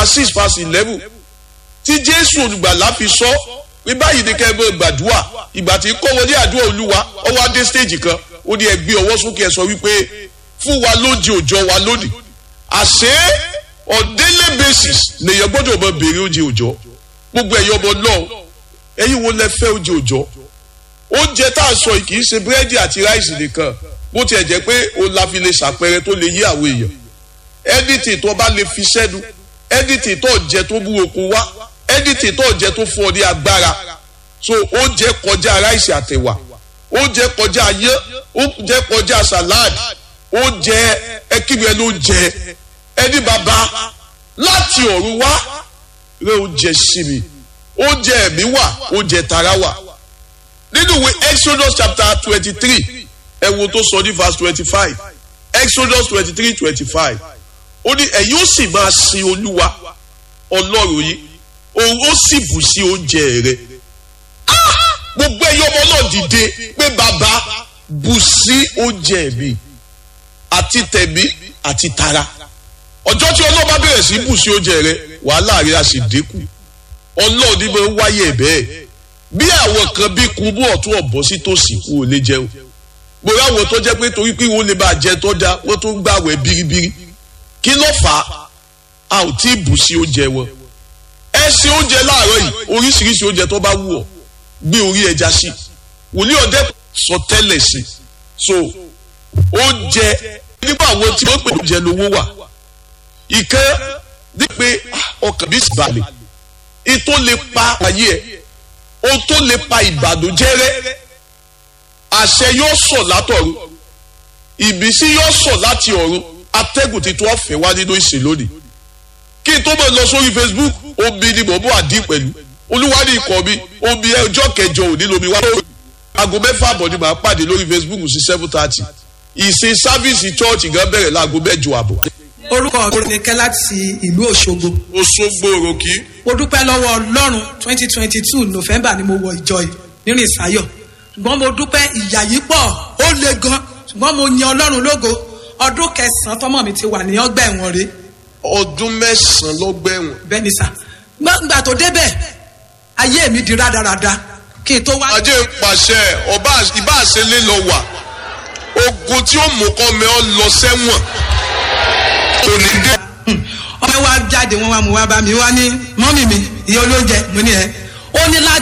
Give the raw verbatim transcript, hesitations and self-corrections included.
six verse eleven tí Jésù olùgbàlà fi sọ pé báyìí ni kẹ́ ẹ bọ́ gbàdúrà ìgbà tí kọ́ wọlé àdúrà Olúwa ó wá dé stage kan ó ní ẹ gbé ọwọ́ sókè ẹ sọ wípé fún wa lóúnjẹ òòjọ́ wa lónìí. Àṣé on daily basis lèyàn gbọ́dọ̀ mọ béèrè oúnjẹ òòjọ́. Gbogbo ẹ̀yọ́ ọmọ náà ẹ̀yin wo lẹ fẹ́ oúnjẹ òòjọ́? Oúnjẹ tá a sọ yìí kì í ṣe búrẹ́dì àti ráìsì nìkan bó tiẹ̀ jẹ́ pé òun la fi lè ṣàpẹẹrẹ tó lè yí àwọn èèyàn. Ẹdítì tó bá lè fi sẹ́nu, ẹdítì tó jẹ tó bú okun wá, ẹdítì tó jẹ tó fún ọ ní agbára. So oúnjẹ kọjá ráìsì àtẹ̀wà, oúnjẹ kọjá ayé, oúnjẹ kọjá salad, oúnjẹ ẹkígbẹ ló jẹ ẹni bàbá láti ọ̀run wá rẹ oúnjẹ sí mi, oúnjẹ ẹ̀mí wà, oúnjẹ tara wà. Nínú ìwé Exodus chapter twenty three ẹ wo tó sọ ní verse twenty five, Exodus twenty three twenty five ó ní ẹ̀yin ó sì máa sin Olúwa Ọlọ́run yìí òun ó sì bù sí oúnjẹ rẹ. Gbogbo ẹ̀yin ọmọ náà dìde pé bàbá bù sí oúnjẹ mi àti tẹ̀mí àti tara. Ọjọ́ tí Ọlọ́run bá bẹ̀rẹ̀ sí bù sí oúnjẹ rẹ wàhálà rẹ á sì dínkù. Ọlọ́run ní mo ń wáyé bẹ́ẹ̀ bí àwọn kan bí kúbú ọ̀tún ọ̀bọ̀ sí tòsí kú ò lè jẹun. Mo rí àwọn tó jẹ́ pé torí pé wọ́n lè bá jẹ tó dá wọ́n tó ń gbàwẹ̀ biribiri. Kí ló fà á? A ò tí ì bù sí oúnjẹ wọn. Ẹ ṣe oúnjẹ láàárọ̀ yìí oríṣiríṣi oúnjẹ tó bá wù ọ́ gbé orí ẹja sí. Wòlíì ọdẹ sọ tẹ́lẹ̀ sí. So oúnjẹ nígbà àwọn tí wọ́n pè oúnjẹ lówó wà. Ìkẹ́ ní pé ọkàn bí balẹ̀ ètò lè pa ayé ẹ̀ ohun tó lè pa ìbànújẹ́ rẹ́ àṣẹ yóò sọ̀ látọ̀run ìbísí yóò sọ̀ láti ọ̀run atẹ́gùn ti tó ọ̀fẹ́ wá nínú ìsìn lónìí. Kí n tó mọ̀ lọ sórí Facebook omi ni mò ń bọ̀ àdín pẹ̀lú Olúwa ní ikọ̀ mi omi ọjọ́ kẹjọ òní lomi wá lórí aago mẹ́fà àbọ̀ ni màá pàdé lórí Facebook sí seven thirty ìsìn sáfíìsì chọ́ọ̀chì gan bẹ̀rẹ̀ láago mẹ́jọ àbọ̀. Orúkọ mi kẹ́ láti ìlú Òṣogbo. Òṣogbo òròkì. Mo dúpẹ́ lọ́wọ́ Ọlọ́run twenty twenty two November ni mo wọ ìjọ yìí nínú ìsáyọ̀. Ṣùgbọ́n mo dúpẹ́ ìyà yìí pọ̀ ó le gan ṣùgbọ́n mo yin Ọlọ́run lógo. Ọdún kẹsàn-án tọ́mọ mi ti wà ní ọgbà ẹ̀wọ̀n rẹ̀. Ọdún mẹ́sàn-án lọ́gbà ẹ̀wọ̀n. Bẹ́ẹ̀ni sà. Gbàgbà tó débẹ̀ ayé mi di rádaràda kí n tó wá. Ajé ń pàṣẹ ọba ìbá àṣẹlẹ̀ lọ wà ogun tí ó mú kọ́ mi ọ lọ sẹ́wọ̀n. Ọmọ wa jáde wọn wá mú wá bá mi wá ní mọ́mì mi ìyá olóúnjẹ mo ní ẹ ó ní láti.